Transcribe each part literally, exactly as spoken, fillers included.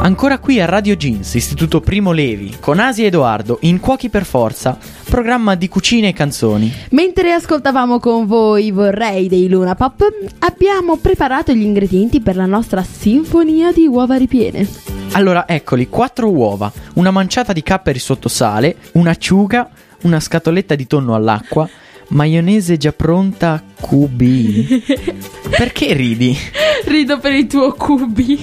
Ancora qui a Radio Jeans, Istituto Primo Levi, con Asia e Edoardo, in Cuochi per Forza, programma di cucine e canzoni. Mentre ascoltavamo con voi Vorrei dei Luna Pop, abbiamo preparato gli ingredienti per la nostra sinfonia di uova ripiene. Allora, eccoli, quattro uova, una manciata di capperi sotto sale, un'acciuga, una scatoletta di tonno all'acqua, maionese già pronta Q B. Perché ridi? Rido per il tuo Q B.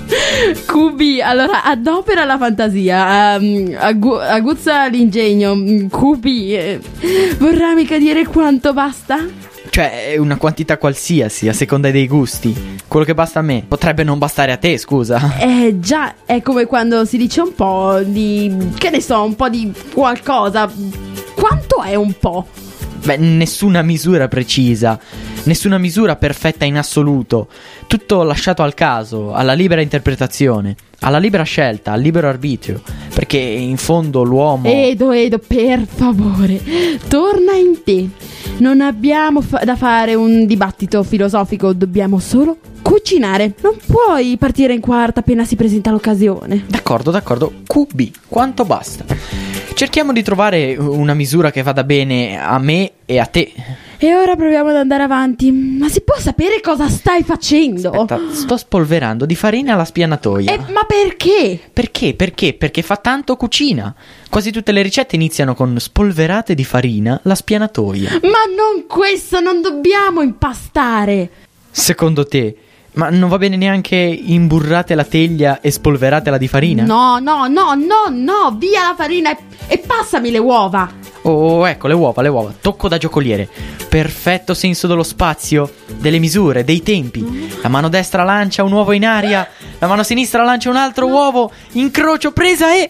Q B, allora adopera la fantasia, um, agu- aguzza l'ingegno. Q B, eh, vorrà mica dire quanto basta? Cioè, è una quantità qualsiasi, a seconda dei gusti. Quello che basta a me potrebbe non bastare a te, scusa. Eh già, è come quando si dice un po' di, che ne so, un po' di qualcosa. Quanto è un po'? Beh, nessuna misura precisa, nessuna misura perfetta in assoluto. Tutto lasciato al caso, alla libera interpretazione, alla libera scelta, al libero arbitrio. Perché in fondo l'uomo... Edo, Edo, per favore, torna in te. Non abbiamo fa- da fare un dibattito filosofico, dobbiamo solo cucinare. Non puoi partire in quarta appena si presenta l'occasione. D'accordo, d'accordo. Q B, quanto basta? Cerchiamo di trovare una misura che vada bene a me e a te. E ora proviamo ad andare avanti. Ma si può sapere cosa stai facendo? Aspetta, sto spolverando di farina la spianatoia. Eh, ma perché? Perché? Perché? Perché fa tanto cucina. Quasi tutte le ricette iniziano con spolverate di farina la spianatoia. Ma non questo, non dobbiamo impastare. Secondo te? Ma non va bene neanche imburrate la teglia e spolveratela di farina? No, no, no, no, no, via la farina e, e passami le uova. Oh, ecco, le uova, le uova, tocco da giocoliere. Perfetto senso dello spazio, delle misure, dei tempi. La mano destra lancia un uovo in aria, la mano sinistra lancia un altro uovo, incrocio, presa e...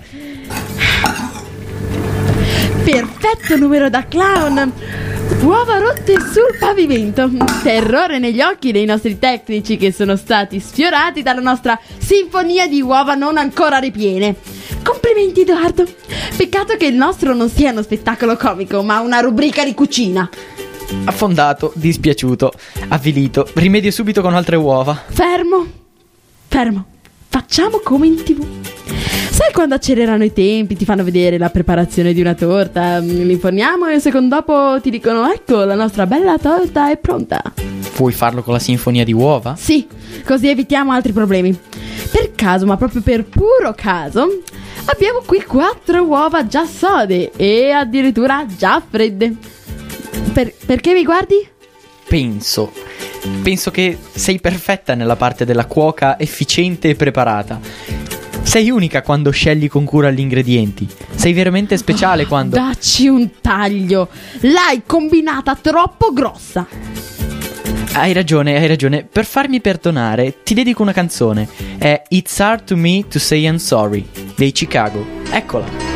Perfetto numero da clown. Uova rotte sul pavimento. Terrore negli occhi dei nostri tecnici che sono stati sfiorati dalla nostra sinfonia di uova non ancora ripiene. Complimenti Edoardo. Peccato che il nostro non sia uno spettacolo comico, ma una rubrica di cucina. Affondato, dispiaciuto, avvilito. Rimedio subito con altre uova. Fermo. Fermo. Facciamo come in tv. Sai quando accelerano i tempi, ti fanno vedere la preparazione di una torta, li inforniamo e un secondo dopo ti dicono ecco la nostra bella torta è pronta. Vuoi farlo con la sinfonia di uova? Sì, così evitiamo altri problemi. Per caso, ma proprio per puro caso, abbiamo qui quattro uova già sode e addirittura già fredde. Per- perché mi guardi? Penso Penso che sei perfetta nella parte della cuoca efficiente e preparata. Sei unica quando scegli con cura gli ingredienti. Sei veramente speciale oh, quando... Dacci un taglio. L'hai combinata troppo grossa. Hai ragione, hai ragione. Per farmi perdonare ti dedico una canzone. È It's Hard to Me to Say I'm Sorry dei Chicago. Eccola.